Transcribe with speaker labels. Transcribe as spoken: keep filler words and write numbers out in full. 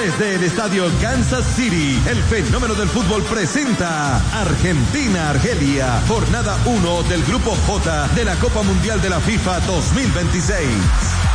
Speaker 1: Desde el estadio Kansas City, el fenómeno del fútbol presenta Argentina-Argelia, jornada uno del Grupo J de la Copa Mundial de la FIFA dos mil veintiséis.